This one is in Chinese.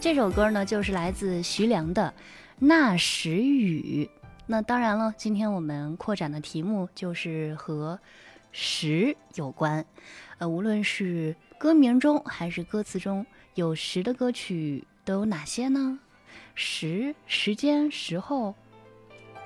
这首歌呢，就是来自徐良的《那时雨》。那当然了，今天我们扩展的题目就是和时有关。无论是歌名中还是歌词中有时的歌曲都有哪些呢？时间、时候、